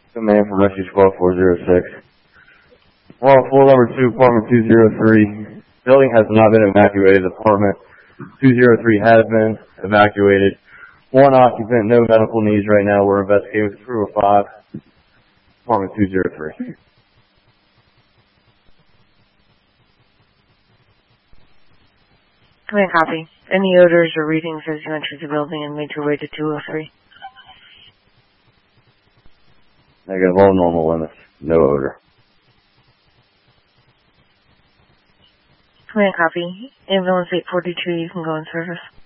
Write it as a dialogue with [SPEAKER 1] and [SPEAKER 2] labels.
[SPEAKER 1] Command from Rescue Squad 406. Well, floor number 2, apartment 203. Building has not been evacuated. Apartment 203 has been evacuated. One occupant, no medical needs right now. We're investigating with crew of 5. Apartment 203.
[SPEAKER 2] Command copy. Any odors or readings as you entered the building and made your way to 203?
[SPEAKER 1] Negative, all normal limits. No odor.
[SPEAKER 2] Command copy. Ambulance 842, you can go in service.